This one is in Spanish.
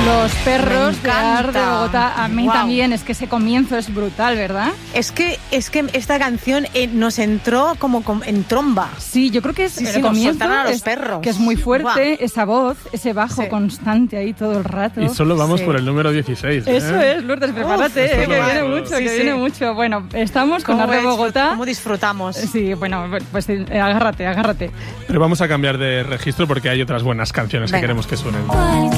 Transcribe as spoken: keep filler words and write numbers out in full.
Los perros de Ar de Bogotá. A mí wow. también, es que ese comienzo es brutal, ¿verdad? Es que, es que esta canción eh, nos entró como en tromba. Sí, yo creo que es sí, el sí, comienzo, a los es, perros. que es muy fuerte, wow. esa voz, ese bajo sí. constante ahí todo el rato. Y solo vamos sí. por el número dieciséis. ¿eh? Eso es, Lourdes, prepárate, Uf, eh, que viene mucho, sí, que sí. viene mucho. Bueno, estamos con Ar de Bogotá. ¿Cómo disfrutamos? Sí, bueno, pues eh, agárrate, agárrate. Pero vamos a cambiar de registro porque hay otras buenas canciones Venga. que queremos que suenen.